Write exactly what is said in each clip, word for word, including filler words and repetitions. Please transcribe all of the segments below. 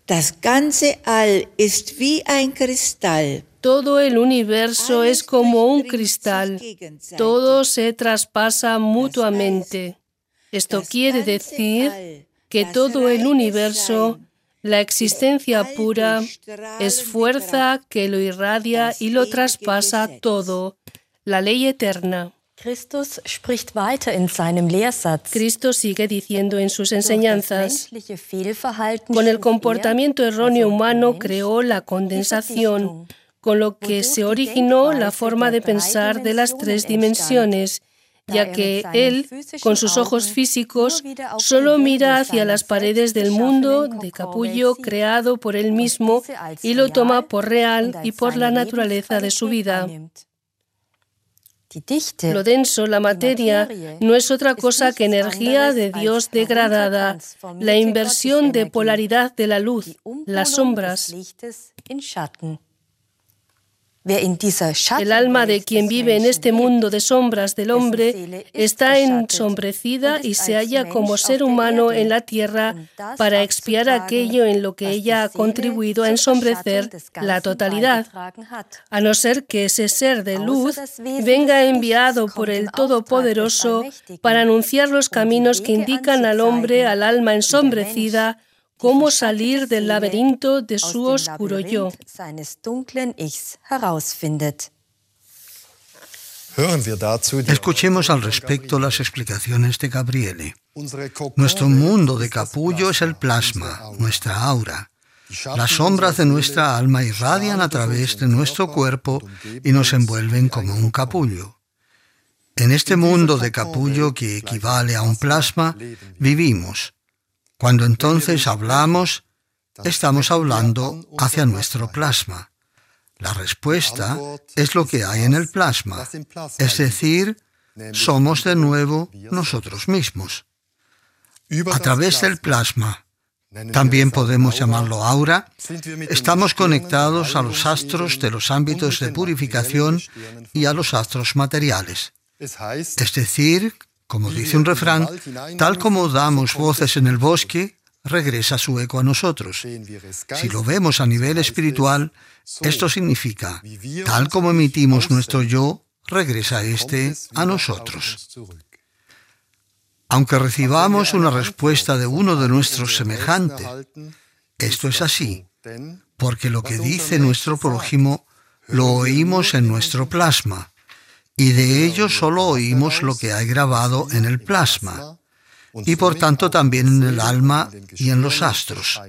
Das ganze All ist wie ein Kristall. Todo el universo es como un cristal. Todo se traspasa mutuamente. Esto quiere decir que todo el universo, la existencia pura, es fuerza que lo irradia y lo traspasa todo, la ley eterna. Christus spricht weiter in seinem Lehrsatz. Cristo sigue diciendo en sus enseñanzas: con el comportamiento erróneo humano creó la condensación, con lo que se originó la forma de pensar de las tres dimensiones, ya que él, con sus ojos físicos, solo mira hacia las paredes del mundo de capullo creado por él mismo y lo toma por real y por la naturaleza de su vida. Lo denso, la materia, no es otra cosa que energía de Dios degradada, la inversión de polaridad de la luz, las sombras. El alma de quien vive en este mundo de sombras del hombre está ensombrecida y se halla como ser humano en la tierra para expiar aquello en lo que ella ha contribuido a ensombrecer la totalidad, a no ser que ese ser de luz venga enviado por el Todopoderoso para anunciar los caminos que indican al hombre, al alma ensombrecida, cómo salir del laberinto de su oscuro yo. Escuchemos al respecto las explicaciones de Gabriele. Nuestro mundo de capullo es el plasma, nuestra aura. Las sombras de nuestra alma irradian a través de nuestro cuerpo y nos envuelven como un capullo. En este mundo de capullo, que equivale a un plasma, vivimos. Cuando entonces hablamos, estamos hablando hacia nuestro plasma. La respuesta es lo que hay en el plasma, es decir, somos de nuevo nosotros mismos. A través del plasma, también podemos llamarlo aura, estamos conectados a los astros de los ámbitos de purificación y a los astros materiales. Es decir, como dice un refrán, tal como damos voces en el bosque, regresa su eco a nosotros. Si lo vemos a nivel espiritual, esto significa, tal como emitimos nuestro yo, regresa éste a nosotros. Aunque recibamos una respuesta de uno de nuestros semejantes, esto es así, porque lo que dice nuestro prójimo lo oímos en nuestro plasma, y de ello solo oímos lo que hay grabado en el plasma, y por tanto también en el alma y en los astros.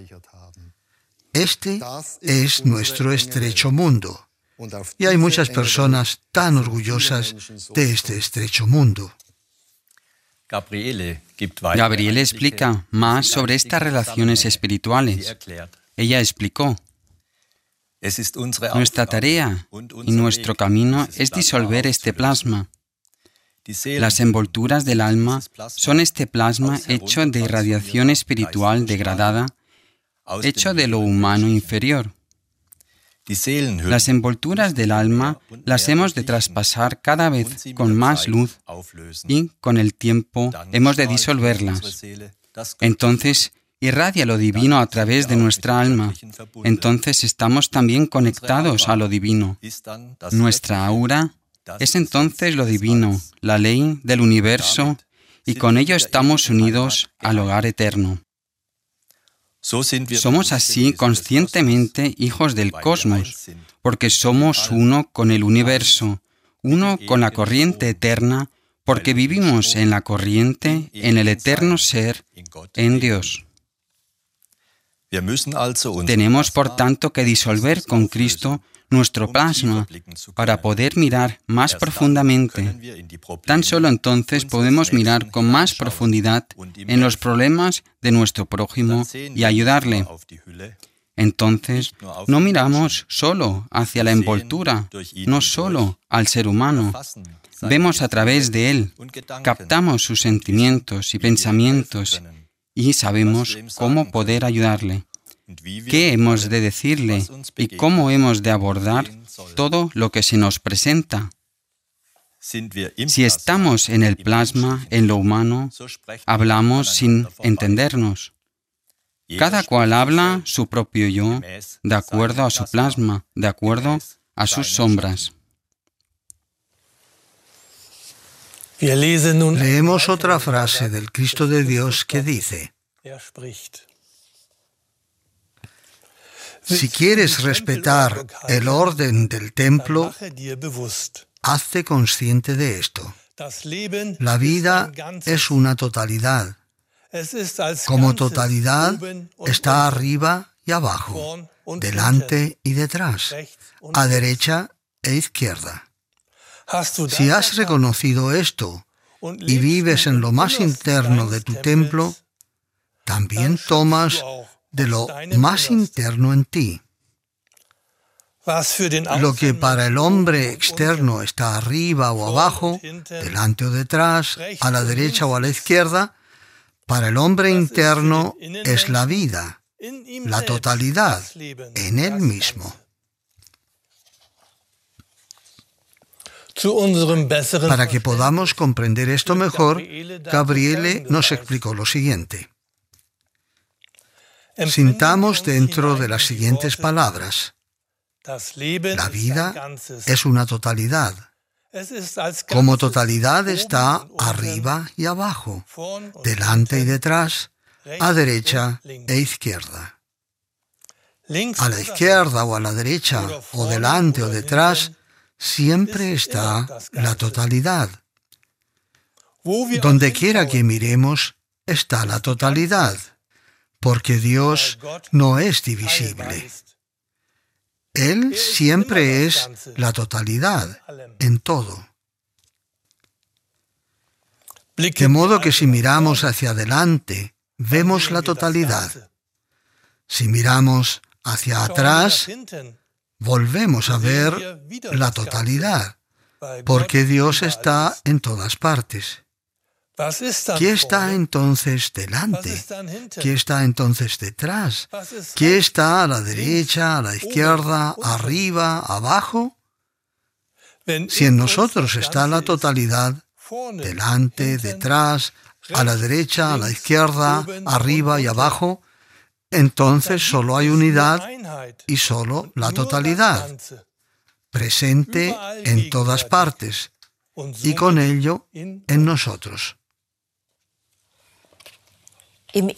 Este es nuestro estrecho mundo, y hay muchas personas tan orgullosas de este estrecho mundo. Gabriele explica más sobre estas relaciones espirituales. Ella explicó: nuestra tarea y nuestro camino es disolver este plasma. Las envolturas del alma son este plasma hecho de irradiación espiritual degradada, hecho de lo humano inferior. Las envolturas del alma las hemos de traspasar cada vez con más luz y, con el tiempo, hemos de disolverlas. Entonces, irradia lo divino a través de nuestra alma. Entonces estamos también conectados a lo divino. Nuestra aura es entonces lo divino, la ley del universo, y con ello estamos unidos al hogar eterno. Somos así conscientemente hijos del cosmos, porque somos uno con el universo, uno con la corriente eterna, porque vivimos en la corriente, en el eterno ser, en Dios. Tenemos, por tanto, que disolver con Cristo nuestro plasma para poder mirar más profundamente. Tan solo entonces podemos mirar con más profundidad en los problemas de nuestro prójimo y ayudarle. Entonces, no miramos solo hacia la envoltura, no solo al ser humano. Vemos a través de él, captamos sus sentimientos y pensamientos y sabemos cómo poder ayudarle, qué hemos de decirle y cómo hemos de abordar todo lo que se nos presenta. Si estamos en el plasma, en lo humano, hablamos sin entendernos. Cada cual habla su propio yo, de acuerdo a su plasma, de acuerdo a sus sombras. Leemos otra frase del Cristo de Dios que dice: si quieres respetar el orden del templo, hazte consciente de esto. La vida es una totalidad. Como totalidad está arriba y abajo, delante y detrás, a derecha e izquierda. Si has reconocido esto y vives en lo más interno de tu templo, también tomas de lo más interno en ti. Lo que para el hombre externo está arriba o abajo, delante o detrás, a la derecha o a la izquierda, para el hombre interno es la vida, la totalidad, en él mismo. Para que podamos comprender esto mejor, Gabriele nos explicó lo siguiente. Sintamos dentro de las siguientes palabras: la vida es una totalidad. Como totalidad está arriba y abajo, delante y detrás, a derecha e izquierda. A la izquierda o a la derecha, o delante o detrás, siempre está la totalidad. Donde quiera que miremos, está la totalidad, porque Dios no es divisible. Él siempre es la totalidad, en todo. De modo que si miramos hacia adelante, vemos la totalidad. Si miramos hacia atrás, volvemos a ver la totalidad, porque Dios está en todas partes. ¿Qué está entonces delante? ¿Qué está entonces detrás? ¿Qué está a la derecha, a la izquierda, arriba, abajo? Si en nosotros está la totalidad, delante, detrás, a la derecha, a la izquierda, arriba y abajo, entonces solo hay unidad y solo la totalidad, presente en todas partes y con ello en nosotros. En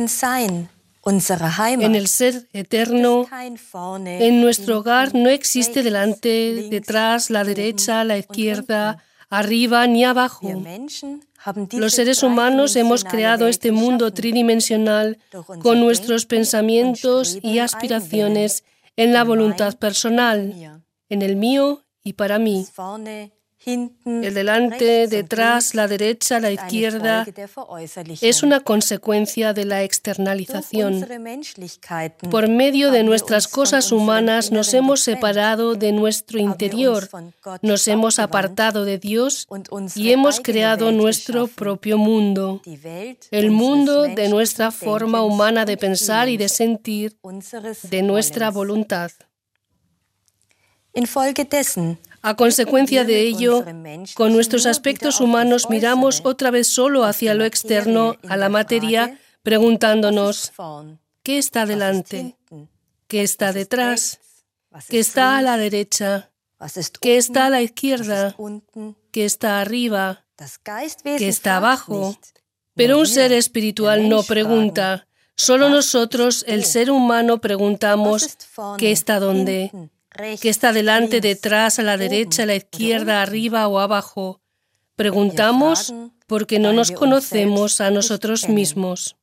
el ser eterno, en nuestro hogar no existe delante, detrás, la derecha, la izquierda, arriba ni abajo. Los seres humanos hemos creado este mundo tridimensional con nuestros pensamientos y aspiraciones en la voluntad personal, en el mío y para mí. El delante, detrás, la derecha, la izquierda es una consecuencia de la externalización. Por medio de nuestras cosas humanas nos hemos separado de nuestro interior, nos hemos apartado de Dios y hemos creado nuestro propio mundo, el mundo de nuestra forma humana de pensar y de sentir, de nuestra voluntad. A consecuencia de ello, con nuestros aspectos humanos miramos otra vez solo hacia lo externo, a la materia, preguntándonos, ¿qué está delante? ¿Qué está detrás? ¿Qué está a la derecha? ¿Qué está a la izquierda? ¿Qué está arriba? ¿Qué está abajo? Pero un ser espiritual no pregunta. Solo nosotros, el ser humano, preguntamos, ¿qué está dónde? ¿Qué está delante, detrás, a la derecha, a la izquierda, arriba o abajo? Preguntamos porque no nos conocemos a nosotros mismos.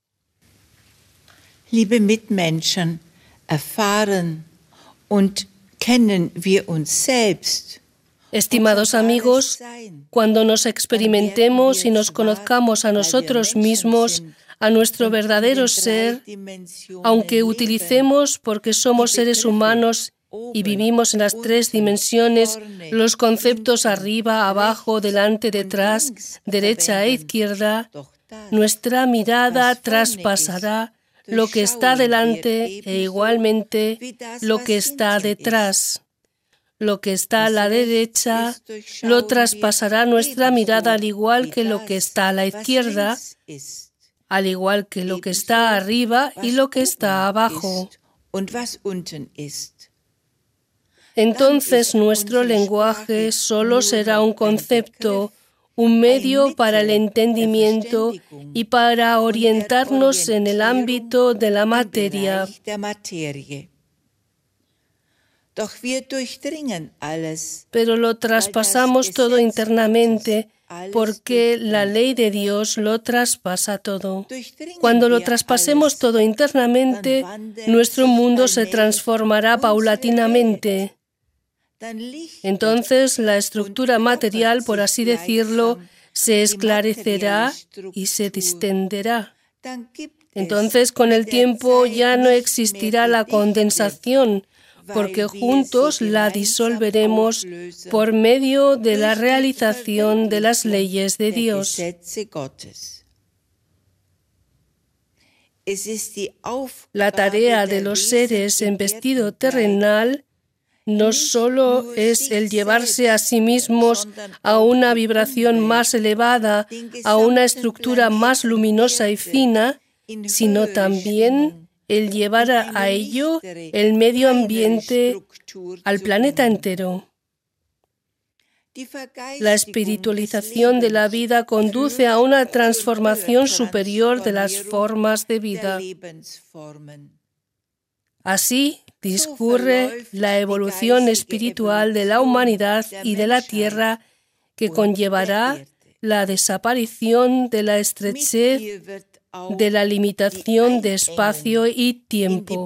Liebe Mitmenschen, erfahren und kennen wir uns selbst. Estimados amigos, cuando nos experimentemos y nos conozcamos a nosotros mismos, a nuestro verdadero ser, aunque utilicemos, porque somos seres humanos y vivimos en las tres dimensiones, los conceptos arriba, abajo, delante, detrás, derecha e izquierda, nuestra mirada traspasará lo que está delante e igualmente lo que está detrás. Lo que está a la derecha lo traspasará nuestra mirada al igual que lo que está a la izquierda, al igual que lo que está arriba y lo que está abajo. Entonces nuestro lenguaje solo será un concepto, un medio para el entendimiento y para orientarnos en el ámbito de la materia. Pero lo traspasamos todo internamente porque la ley de Dios lo traspasa todo. Cuando lo traspasemos todo internamente, nuestro mundo se transformará paulatinamente. Entonces la estructura material, por así decirlo, se esclarecerá y se distenderá. Entonces, con el tiempo ya no existirá la condensación, porque juntos la disolveremos por medio de la realización de las leyes de Dios. La tarea de los seres en vestido terrenal no solo es el llevarse a sí mismos a una vibración más elevada, a una estructura más luminosa y fina, sino también el llevar a, a ello el medio ambiente al planeta entero. La espiritualización de la vida conduce a una transformación superior de las formas de vida. Así discurre la evolución espiritual de la humanidad y de la Tierra, que conllevará la desaparición de la estrechez, de la limitación de espacio y tiempo.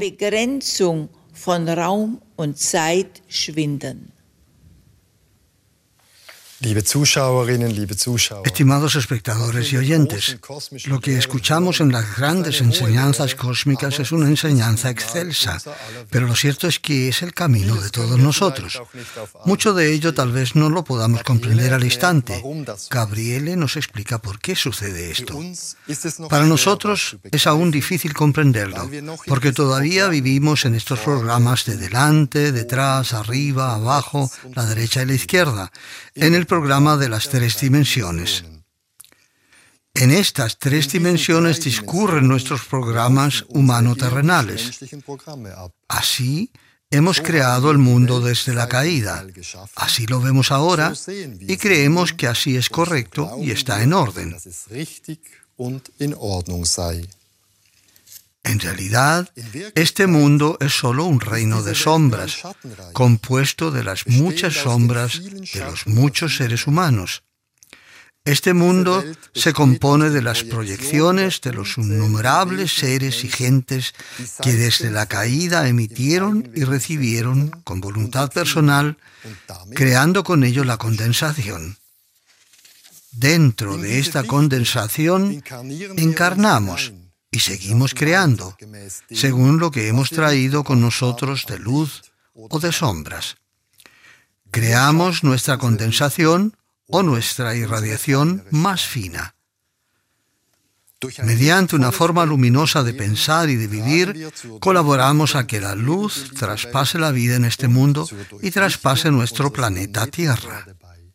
Estimados espectadores y oyentes, lo que escuchamos en las grandes enseñanzas cósmicas es una enseñanza excelsa, pero lo cierto es que es el camino de todos nosotros. Mucho de ello tal vez no lo podamos comprender al instante. Gabriele nos explica por qué sucede esto. Para nosotros es aún difícil comprenderlo, porque todavía vivimos en estos programas de delante, detrás, arriba, abajo, la derecha y la izquierda, en el programa de las tres dimensiones. En estas tres dimensiones discurren nuestros programas humano-terrenales. Así hemos creado el mundo desde la caída. Así lo vemos ahora y creemos que así es correcto y está en orden. En realidad, este mundo es solo un reino de sombras, compuesto de las muchas sombras de los muchos seres humanos. Este mundo se compone de las proyecciones de los innumerables seres y gentes que desde la caída emitieron y recibieron con voluntad personal, creando con ello la condensación. Dentro de esta condensación encarnamos y seguimos creando, según lo que hemos traído con nosotros de luz o de sombras. Creamos nuestra condensación o nuestra irradiación más fina. Mediante una forma luminosa de pensar y de vivir, colaboramos a que la luz traspase la vida en este mundo y traspase nuestro planeta Tierra.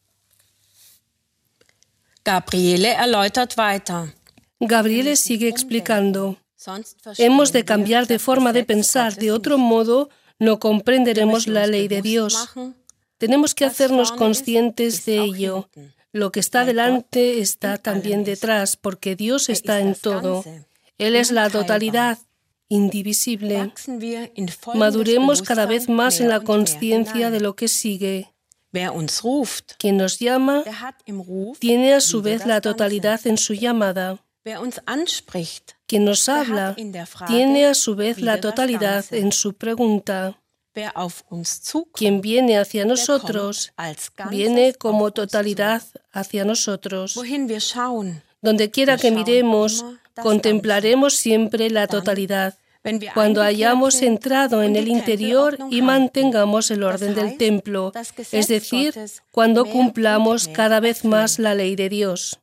Gabriele erläutert weiter. Gabriele sigue explicando. Hemos de cambiar de forma de pensar, de otro modo no comprenderemos la ley de Dios. Tenemos que hacernos conscientes de ello. Lo que está delante está también detrás, porque Dios está en todo. Él es la totalidad, indivisible. Maduremos cada vez más en la conciencia de lo que sigue. Quien nos llama tiene a su vez la totalidad en su llamada. Quien nos habla tiene a su vez la totalidad en su pregunta. Quien viene hacia nosotros viene como totalidad hacia nosotros. Donde quiera que miremos, contemplaremos siempre la totalidad. Cuando hayamos entrado en el interior y mantengamos el orden del templo, es decir, cuando cumplamos cada vez más la ley de Dios.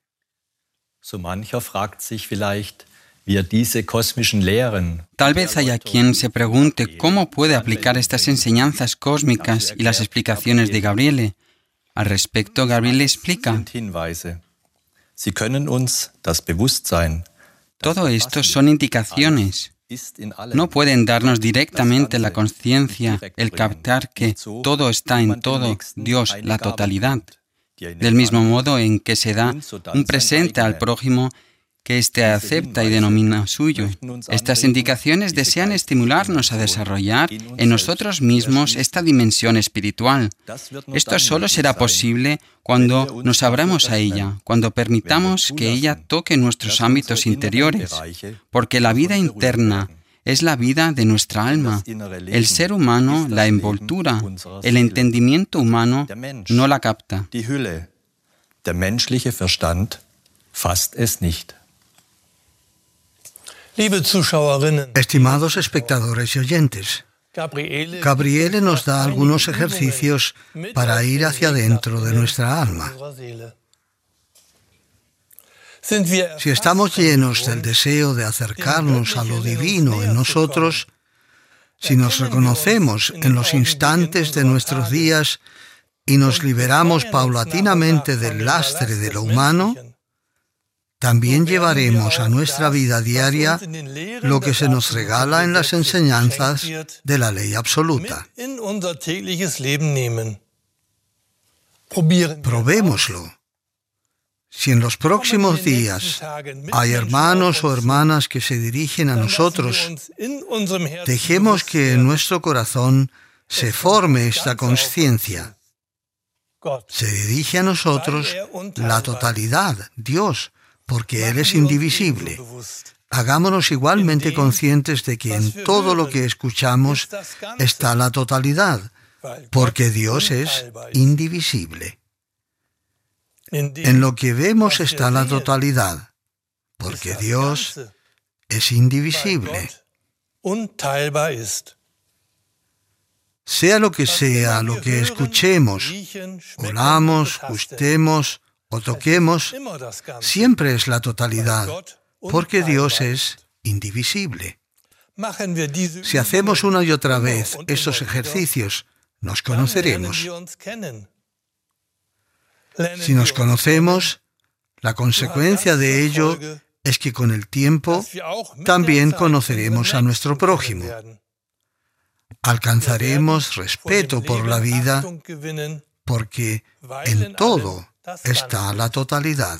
Tal vez haya quien se pregunte cómo puede aplicar estas enseñanzas cósmicas y las explicaciones de Gabriele. Al respecto, Gabriele explica: Todo esto son indicaciones. No pueden darnos directamente la conciencia, el captar que todo está en todo, Dios, la totalidad. Del mismo modo en que se da un presente al prójimo que éste acepta y denomina suyo. Estas indicaciones desean estimularnos a desarrollar en nosotros mismos esta dimensión espiritual. Esto solo será posible cuando nos abramos a ella, cuando permitamos que ella toque nuestros ámbitos interiores, porque la vida interna es la vida de nuestra alma. El ser humano la envoltura, el entendimiento humano no la capta. Der menschliche Verstand fasst es nicht. Estimados espectadores y oyentes, Gabriele nos da algunos ejercicios para ir hacia adentro de nuestra alma. Si estamos llenos del deseo de acercarnos a lo divino en nosotros, si nos reconocemos en los instantes de nuestros días y nos liberamos paulatinamente del lastre de lo humano, también llevaremos a nuestra vida diaria lo que se nos regala en las enseñanzas de la ley absoluta. Probémoslo. Si en los próximos días hay hermanos o hermanas que se dirigen a nosotros, dejemos que en nuestro corazón se forme esta conciencia. Se dirige a nosotros la totalidad, Dios, porque Él es indivisible. Hagámonos igualmente conscientes de que en todo lo que escuchamos está la totalidad, porque Dios es indivisible. En lo que vemos está la totalidad, porque Dios es indivisible. Sea lo que sea lo que escuchemos, olamos, gustemos o toquemos, siempre es la totalidad, porque Dios es indivisible. Si hacemos una y otra vez esos ejercicios, nos conoceremos. Si nos conocemos, la consecuencia de ello es que con el tiempo también conoceremos a nuestro prójimo. Alcanzaremos respeto por la vida, porque en todo está la totalidad.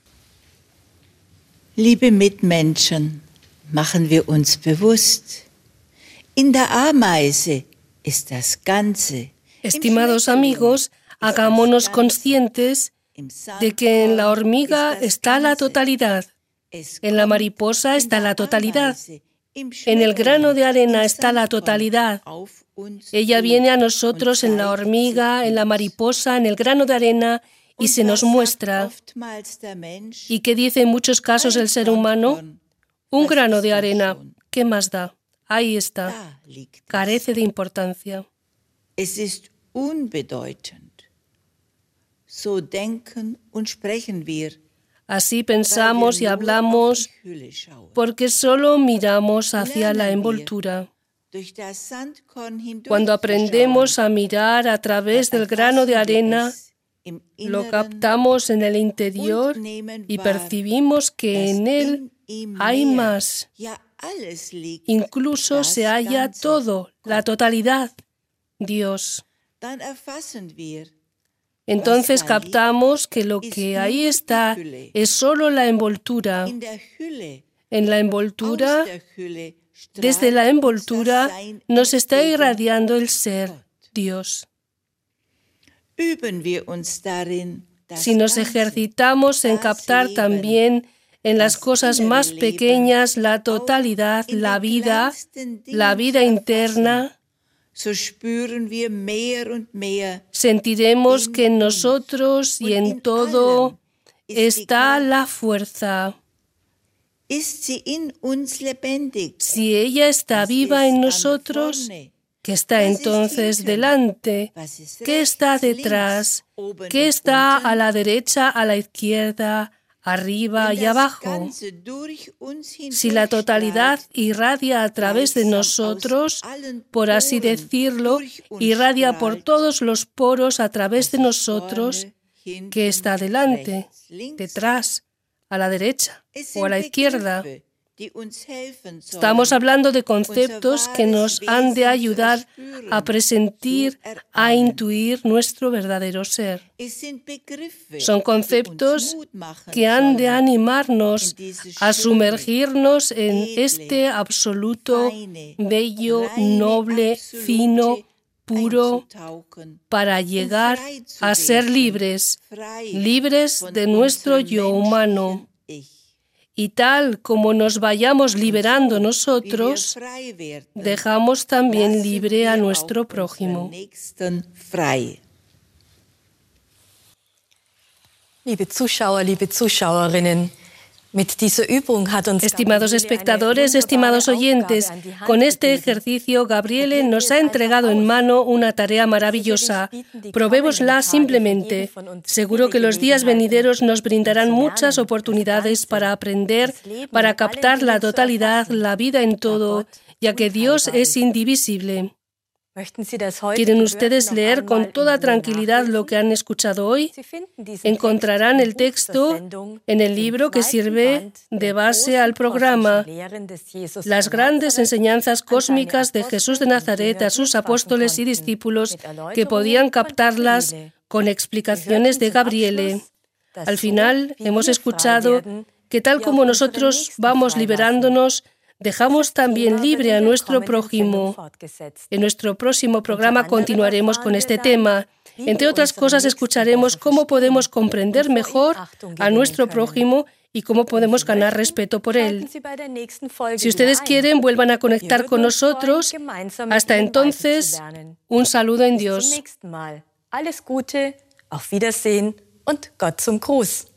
Liebe Mitmenschen, machen wir uns bewusst, in der Ameise ist das Ganze. Estimados amigos, hagámonos conscientes de que en la hormiga está la totalidad, en la mariposa está la totalidad, en el grano de arena está la totalidad. Ella viene a nosotros en la hormiga, en la mariposa, en el grano de arena y se nos muestra. ¿Y qué dice en muchos casos el ser humano? Un grano de arena, ¿qué más da? Ahí está, carece de importancia. Es ist unbedeutend. So denken und sprechen wir. Así pensamos y hablamos porque solo miramos hacia la envoltura. Cuando aprendemos a mirar a través del grano de arena, lo captamos en el interior y percibimos que en él hay más. Incluso se halla todo, la totalidad, Dios. Entonces captamos que lo que ahí está es solo la envoltura. En la envoltura, desde la envoltura, nos está irradiando el ser, Dios. Si nos ejercitamos en captar también en las cosas más pequeñas la totalidad, la vida, la vida interna, sentiremos que en nosotros y en todo está la fuerza. Si ella está viva en nosotros, ¿qué está entonces delante? ¿Qué está detrás? ¿Qué está a la derecha, a la izquierda, arriba y abajo? Si la totalidad irradia a través de nosotros, por así decirlo, irradia por todos los poros a través de nosotros, ¿qué está delante, detrás, a la derecha o a la izquierda. Estamos hablando de conceptos que nos han de ayudar a presentir, a intuir nuestro verdadero ser. Son conceptos que han de animarnos a sumergirnos en este absoluto, bello, noble, fino, puro, para llegar a ser libres, libres de nuestro yo humano. Y tal como nos vayamos liberando nosotros, dejamos también libre a nuestro prójimo. Liebe Zuschauer, liebe Zuschauerinnen, Estimados espectadores, estimados oyentes, con este ejercicio Gabriele nos ha entregado en mano una tarea maravillosa. Probémosla simplemente. Seguro que los días venideros nos brindarán muchas oportunidades para aprender, para captar la totalidad, la vida en todo, ya que Dios es indivisible. ¿Quieren ustedes leer con toda tranquilidad lo que han escuchado hoy? Encontrarán el texto en el libro que sirve de base al programa, Las grandes enseñanzas cósmicas de Jesús de Nazaret a sus apóstoles y discípulos, que podían captarlas con explicaciones de Gabriele. Al final hemos escuchado que tal como nosotros vamos liberándonos, dejamos también libre a nuestro prójimo. En nuestro próximo programa continuaremos con este tema. Entre otras cosas, escucharemos cómo podemos comprender mejor a nuestro prójimo y cómo podemos ganar respeto por él. Si ustedes quieren, vuelvan a conectar con nosotros. Hasta entonces, un saludo en Dios. Alles Gute, auf Wiedersehen und Gott zum Gruß.